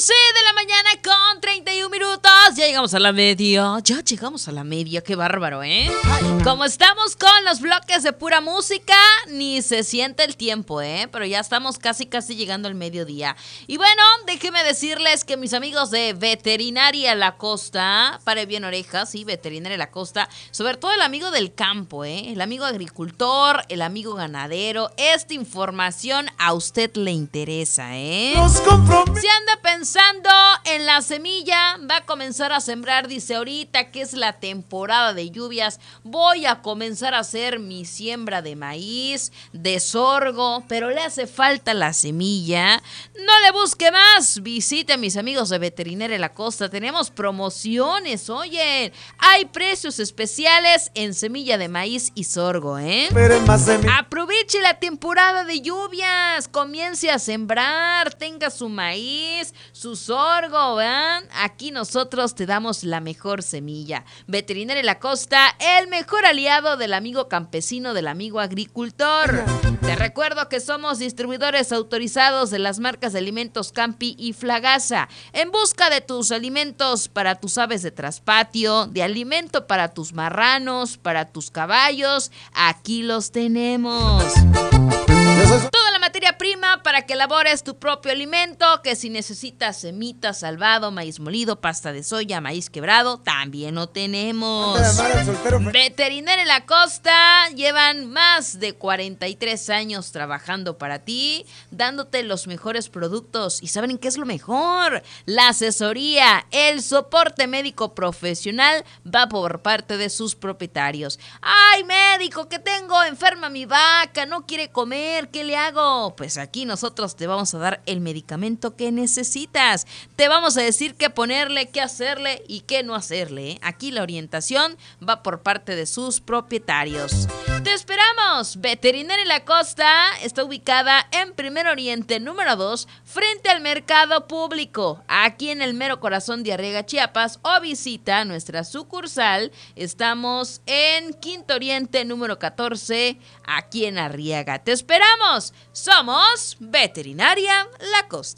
11 de la mañana con 31 minutos. Ya llegamos a la media. Qué bárbaro, ¿eh? Como estamos con los bloques de pura música, ni se siente el tiempo, ¿eh? Pero ya estamos casi llegando al mediodía. Y bueno, déjenme decirles que mis amigos de Veterinaria La Costa, pare bien orejas, sí, Veterinaria La Costa, sobre todo el amigo del campo, ¿eh? El amigo agricultor, el amigo ganadero, esta información a usted le interesa, ¿eh? Si anda pensando en la semilla, va a comenzar a sembrar, dice ahorita que es la temporada de lluvias, voy a comenzar a hacer mi siembra de maíz, de sorgo, pero le hace falta la semilla. No le busque más, visite a mis amigos de Veterinaria La Costa, tenemos promociones, oye, hay precios especiales en semilla de maíz y sorgo, ¿eh? Aproveche la temporada de lluvias, comience a sembrar, tenga su maíz, su sorgo, ¿vean? Aquí nosotros te damos la mejor semilla. Veterinaria La Costa, el mejor aliado del amigo campesino, del amigo agricultor. Te recuerdo que somos distribuidores autorizados de las marcas de alimentos Campi y Flagasa. En busca de tus alimentos para tus aves de traspatio, de alimento para tus marranos, para tus caballos, aquí los tenemos. Toda la materia prima para que elabores tu propio alimento, que si necesitas semita, salvado, maíz molido, pasta de soya, maíz quebrado, también lo tenemos. Veterinaria La Costa, llevan más de 43 años trabajando para ti, dándote los mejores productos. ¿Y saben qué es lo mejor? La asesoría, el soporte médico profesional va por parte de sus propietarios. ¡Ay, médico, que tengo enferma mi vaca, no quiere comer! ¿Qué le hago? Pues aquí nosotros te vamos a dar el medicamento que necesitas. Te vamos a decir qué ponerle, qué hacerle y qué no hacerle, ¿eh? Aquí la orientación va por parte de sus propietarios. ¡Te esperamos! Veterinaria La Costa está ubicada en Primer Oriente número 2, frente al mercado público, aquí en el mero corazón de Arriaga, Chiapas, o visita nuestra sucursal. Estamos en Quinto Oriente número 14, aquí en Arriaga. ¡Te esperamos! Somos Veterinaria La Costa.